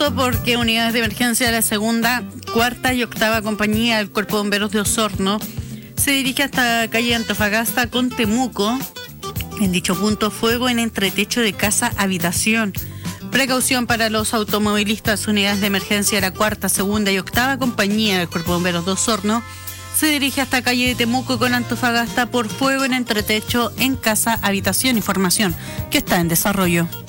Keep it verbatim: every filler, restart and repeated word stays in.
punto porque unidades de emergencia de la segunda, cuarta y octava compañía del Cuerpo de Bomberos de Osorno se dirige hasta calle Antofagasta con Temuco. En dicho punto, fuego en entretecho de casa habitación. Precaución para los automovilistas. Unidades de emergencia de la cuarta, segunda y octava compañía del Cuerpo de Bomberos de Osorno se dirige hasta calle de Temuco con Antofagasta por fuego en entretecho en casa habitación. Información que está en desarrollo.